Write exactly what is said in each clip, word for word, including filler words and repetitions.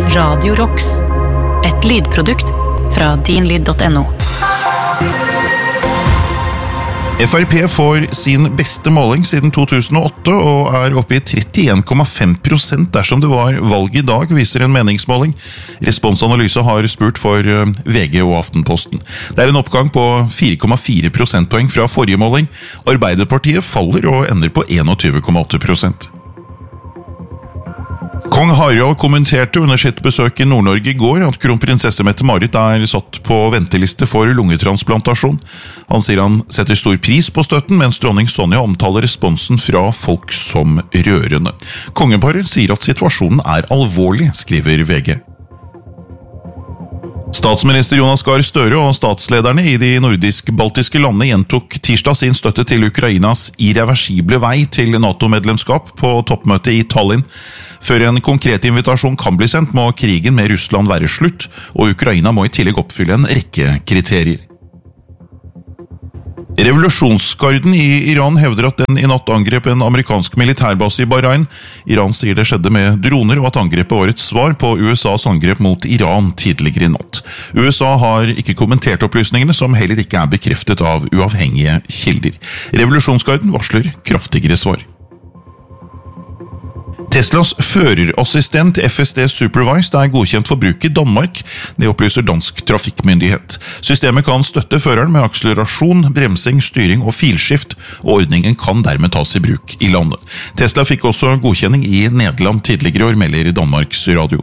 Radio Rocks, et lydprodukt fra din lyd punktum no. F R P får sin beste måling siden to tusen og åtte og er oppe i trettien komma fem prosent dersom det var valg i dag, viser en meningsmåling. Responsanalyse har spurt for V G og Aftenposten. Det er en oppgang på fire komma fire prosentpoeng fra forrige måling. Arbeiderpartiet faller og ender på einogtyve komma åtte prosent. Kong Harald kommenterte under sitt besøk i Nord-Norge i går at kronprinsesse Mette-Marit er satt på venteliste for lungetransplantasjon. Han sier han setter stor pris på støtten, mens dronning Sonja omtaler responsen fra folk som rørende. Kongeparet sier at situasjonen er alvorlig, skriver V G. Statsminister Jonas Gahr Støre og statslederne i de nordisk-baltiske landene gjentok tirsdag sin støtte til Ukrainas irreversible vei til NATO-medlemskap på toppmøtet i Tallinn. Før en konkret invitasjon kan bli sendt, må krigen med Russland være slutt, og Ukraina må i tillegg oppfylle en rekke kriterier. Revolusjonsgarden i Iran hevder at den i natt angrep en amerikansk militærbase i Bahrain. Iran sier det skjedde med droner, og at angrepet var et svar på U S A's angrep mot Iran tidligere i natt. U S A har ikke kommentert opplysningene, som heller ikke er bekreftet av uavhengige kilder. Revolusjonsgarden varsler kraftigere svar. Teslas førerassistent F S D Supervised er godkjent for bruk i Danmark, det opplyser dansk trafikkmyndighet. Systemet kan støtte føreren med akselerasjon, bremsing, styring og filskift, og ordningen kan dermed tas i bruk i landet. Tesla fikk også godkjenning i Nederland tidligere år, melder Danmarks Radio.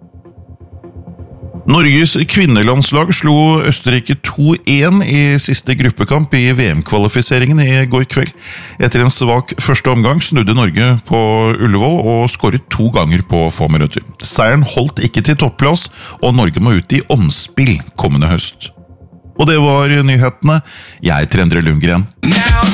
Norges kvinnelandslag slo Østerrike to én i siste gruppekamp i V M-kvalifiseringen i går kveld. Etter en svak første omgang snudde Norge på Ullevål og skåret to ganger på få minutter. Seieren holdt ikke til topplass, og Norge må ut i omspill kommende høst. Og det var nyhetene. Jeg er Endre Lundgren.